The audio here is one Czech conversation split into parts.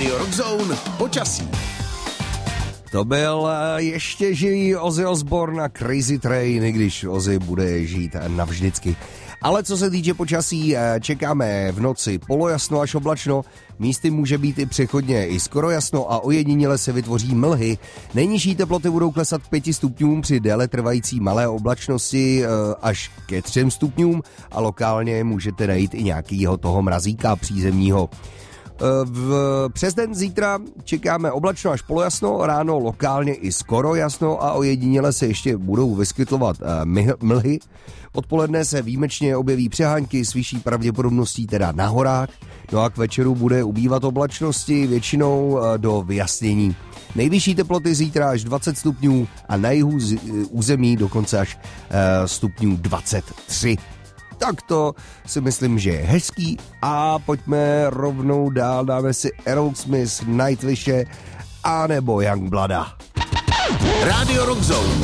Radio Rockzone počasí. To byl ještě živý Ozzy Osbourne na Crazy Train, i když Ozzy bude žít navždycky. Ale co se týče počasí, čekáme v noci polojasno až oblačno, místy může být i přechodně i skoro jasno a ojediněle se vytvoří mlhy. Nejnižší teploty budou klesat k 5 stupňům při déle trvající malé oblačnosti až ke 3 stupňům a lokálně můžete najít i nějakýho toho mrazíka přízemního. Přes den zítra čekáme oblačno až polojasno, ráno lokálně i skoro jasno a ojediněle se ještě budou vyskytovat mlhy. Odpoledne se výjimečně objeví přehánky s vyšší pravděpodobností teda na horách, no a k večeru bude ubývat oblačnosti většinou do vyjasnění. Nejvyšší teploty zítra až 20 stupňů a na jihu území dokonce až stupňů 23. Tak to si myslím, že je hezký a pojďme rovnou dál, dáme si Aerosmith, Nightwishe a nebo Youngblooda. Radio Rockzone.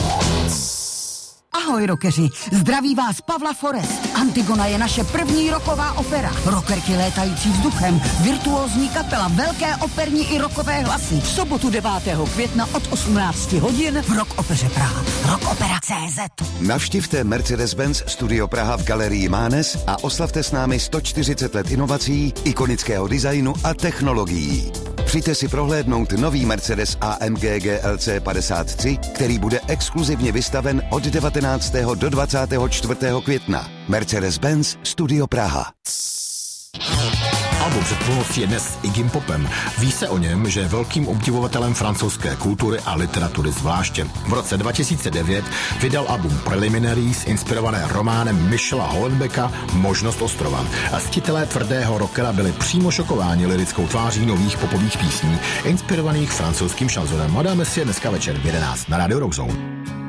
Ahoj rockeři, zdraví vás Pavla Forest. Antigona je naše první rocková opera. Rockerky létající vzduchem, virtuózní kapela, velké operní i rockové hlasy. V sobotu 9. května od 18 hodin v Rock Opeře Praha. Rockopera.cz. Navštivte Mercedes-Benz Studio Praha v galerii Mánes a oslavte s námi 140 let inovací, ikonického designu a technologií. Přijďte si prohlédnout nový Mercedes AMG GLC 53, který bude exkluzivně vystaven od 19. do 24. května. Mercedes-Benz Studio Praha. Album před půlnocí je dnes s Iggy Popem. Ví se o něm, že je velkým obdivovatelem francouzské kultury a literatury zvláště. V roce 2009 vydal album Preliminaries, inspirované románem Michela Houellebecqa Možnost ostrova. A ctitelé tvrdého rockera byli přímo šokováni lirickou tváří nových popových písní, inspirovaných francouzským šanzonem. A dáme si je dneska večer v 11 na Radio Rockzone.